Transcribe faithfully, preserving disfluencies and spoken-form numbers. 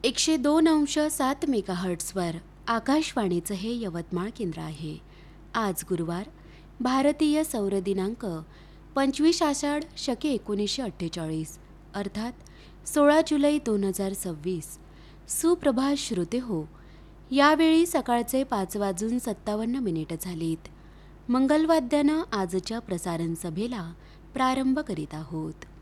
एकशे दोन अंश सात मेगाहर्ट्झवर आकाशवाणीचं हे यवतमाळ केंद्र आहे. आज गुरुवार, भारतीय सौर दिनांक पंचवीस आषाढ शके एकोणीसशे अठ्ठेचाळीस अर्थात सोळा जुलै दोन हजार सव्वीस. सुप्रभात श्रोते हो. यावेळी सकाळचे पाच वाजून सत्तावन्न मिनिटं झालीत. मंगलवाद्यानं आजच्या प्रसारण सभेला प्रारंभ करीत आहोत.